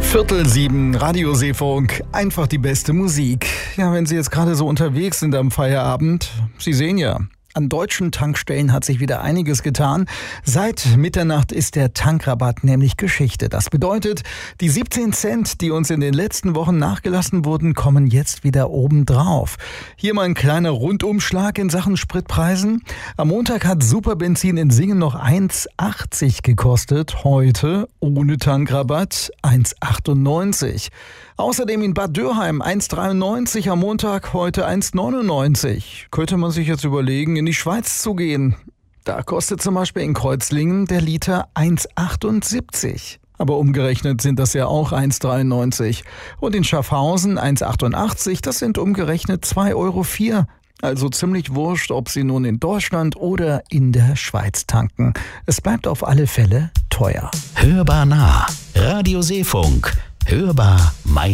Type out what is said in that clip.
7:15, Radio Seefunk, einfach die beste Musik. Ja, wenn Sie jetzt gerade so unterwegs sind am Feierabend, Sie sehen ja, an deutschen Tankstellen hat sich wieder einiges getan. Seit Mitternacht ist der Tankrabatt nämlich Geschichte. Das bedeutet, die 17 Cent, die uns in den letzten Wochen nachgelassen wurden, kommen jetzt wieder obendrauf. Hier mal ein kleiner Rundumschlag in Sachen Spritpreisen. Am Montag hat Superbenzin in Singen noch 1,80 gekostet. Heute ohne Tankrabatt 1,98. Außerdem in Bad Dürheim 1,93 am Montag, heute 1,99. Könnte man sich jetzt überlegen, in die Schweiz zu gehen. Da kostet zum Beispiel in Kreuzlingen der Liter 1,78. Aber umgerechnet sind das ja auch 1,93. Und in Schaffhausen 1,88, das sind umgerechnet 2,04 €. Also ziemlich wurscht, ob Sie nun in Deutschland oder in der Schweiz tanken. Es bleibt auf alle Fälle teuer. Hörbar nah. Radio Seefunk. Hörbar mein